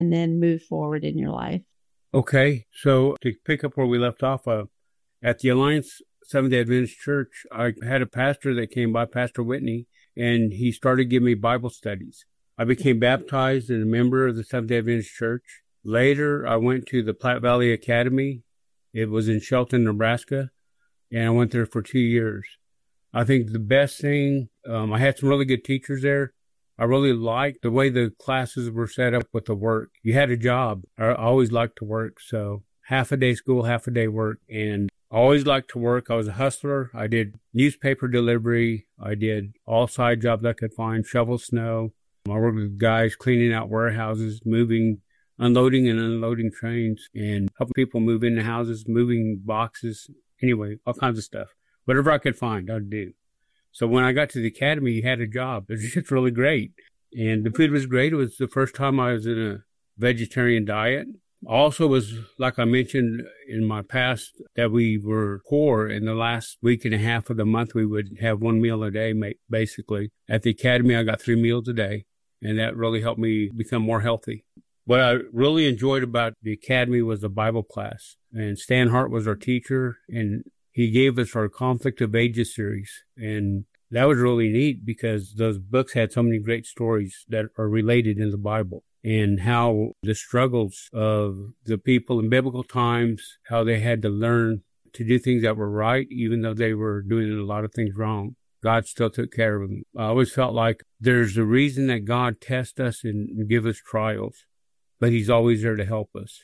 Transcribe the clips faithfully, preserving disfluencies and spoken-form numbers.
and then move forward in your life. Okay, so to pick up where we left off, uh, at the Alliance Seventh-day Adventist Church, I had a pastor that came by, Pastor Whitney, and he started giving me Bible studies. I became baptized and a member of the Seventh-day Adventist Church. Later, I went to the Platte Valley Academy. It was in Shelton, Nebraska, and I went there for two years. I think the best thing, um, I had some really good teachers there. I really liked the way the classes were set up with the work. You had a job. I always liked to work, so half a day school, half a day work, and I always liked to work. I was a hustler. I did newspaper delivery. I did all side jobs I could find, shovel snow. I worked with guys cleaning out warehouses, moving, unloading and unloading trains, and helping people move into houses, moving boxes, anyway, all kinds of stuff. Whatever I could find, I'd do. So when I got to the academy, you had a job. It was just really great. And the food was great. It was the first time I was in a vegetarian diet. Also was, like I mentioned in my past, that we were poor. In the last week and a half of the month, we would have one meal a day, basically. At the academy, I got three meals a day, and that really helped me become more healthy. What I really enjoyed about the academy was the Bible class. And Stan Hart was our teacher, and he gave us our Conflict of Ages series, and that was really neat because those books had so many great stories that are related in the Bible and how the struggles of the people in biblical times, how they had to learn to do things that were right, even though they were doing a lot of things wrong. God still took care of them. I always felt like there's a reason that God tests us and give us trials, but he's always there to help us.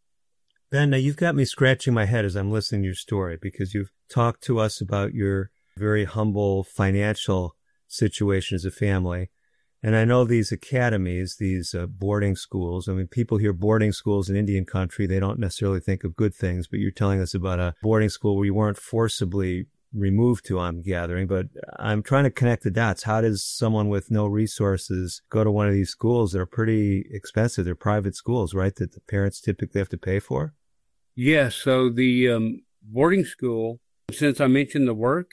Ben, now you've got me scratching my head as I'm listening to your story because you've talked to us about your very humble financial situation as a family. And I know these academies, these uh, boarding schools, I mean, people hear boarding schools in Indian country, they don't necessarily think of good things, but you're telling us about a boarding school where you weren't forcibly removed to, I'm gathering. But I'm trying to connect the dots. How does someone with no resources go to one of these schools that are pretty expensive? They're private schools, right, that the parents typically have to pay for? Yes, so the um, boarding school, since I mentioned the work,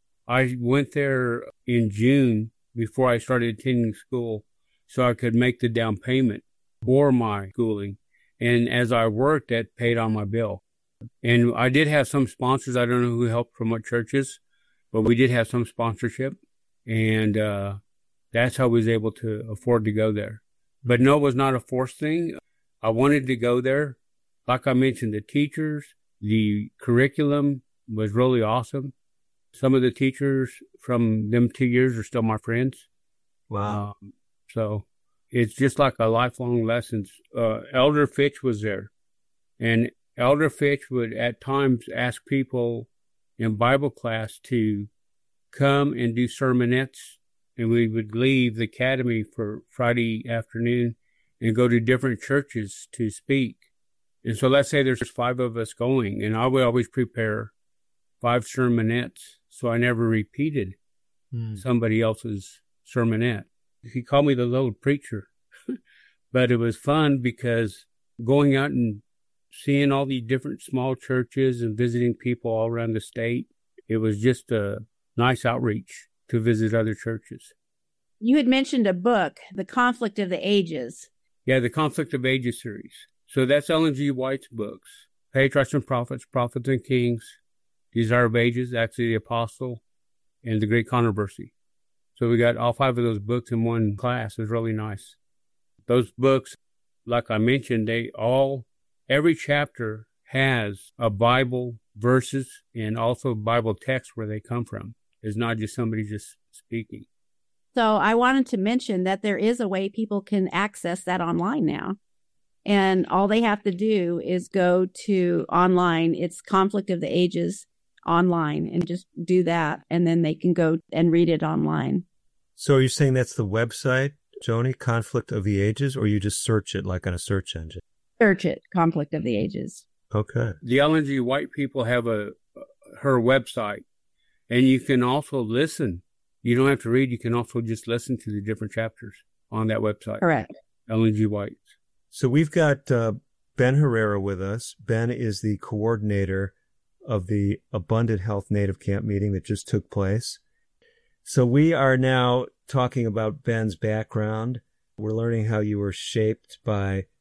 I went there in June before I started attending school so I could make the down payment for my schooling. And as I worked, that paid on my bill. And I did have some sponsors. I don't know who helped from what churches, but we did have some sponsorship. And uh, that's how I was able to afford to go there. But no, it was not a forced thing. I wanted to go there. Like I mentioned, the teachers, the curriculum was really awesome. Some of the teachers from them two years are still my friends. Wow. Um, so it's just like a lifelong lessons. Uh, Elder Fitch was there. And Elder Fitch would at times ask people in Bible class to come and do sermonettes. And we would leave the academy for Friday afternoon and go to different churches to speak. And so let's say there's five of us going, and I would always prepare five sermonettes, so I never repeated mm. somebody else's sermonette. He called me the little preacher, but it was fun because going out and seeing all these different small churches and visiting people all around the state, it was just a nice outreach to visit other churches. You had mentioned a book, The Conflict of the Ages. Yeah, the Conflict of Ages series. So that's Ellen G. White's books, Patriarchs and Prophets, Prophets and Kings, Desire of Ages, Acts of the Apostle, and The Great Controversy. So we got all five of those books in one class. It was really nice. Those books, like I mentioned, they all, every chapter has a Bible verses and also Bible text where they come from. It's not just somebody just speaking. So I wanted to mention that there is a way people can access that online now. And all they have to do is go to online. It's Conflict of the Ages online, and just do that. And then they can go and read it online. So are you saying that's the website, Joni, Conflict of the Ages, or you just search it like on a search engine? Search it, Conflict of the Ages. Okay. The Ellen G. White people have a her website, and you can also listen. You don't have to read. You can also just listen to the different chapters on that website. Correct. Ellen G. White. So we've got uh, Ben Herrera with us. Ben is the coordinator of the Abundant Health Native Camp meeting that just took place. So we are now talking about Ben's background. We're learning how you were shaped by